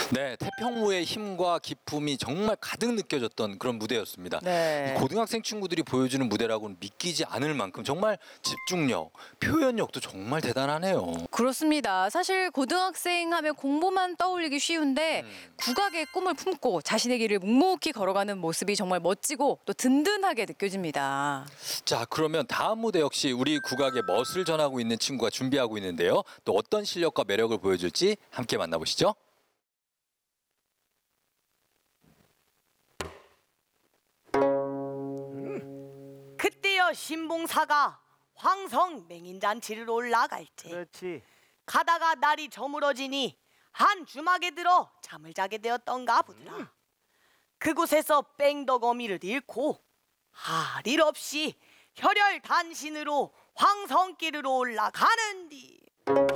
네, 태평무의 힘과 기품이 정말 가득 느껴졌던 그런 무대였습니다. 네. 이 고등학생 친구들이 보여주는 무대라고는 믿기지 않을 만큼 정말 집중력, 표현력도 정말 대단하네요. 그렇습니다. 사실 고등학생 하면 공부만 떠올리기 쉬운데 국악의 꿈을 품고 자신의 길을 묵묵히 걸어가는 모습이 정말 멋지고 또 든든하게 느껴집니다. 자, 그러면 다음 무대 역시 우리 국악의 멋을 전하고 있는 친구가 준비하고 있는데요. 또 어떤 실력과 매력을 보여줄지 함께 만나보시죠. 그때여 신봉사가 황성 맹인잔치를 올라갈 때 그렇지. 가다가 날이 저물어지니 한 주막에 들어 잠을 자게 되었던가 보더라. 그곳에서 뺑덕어미를 잃고 할 일 없이 혈혈단신으로 황성길으로 올라가는디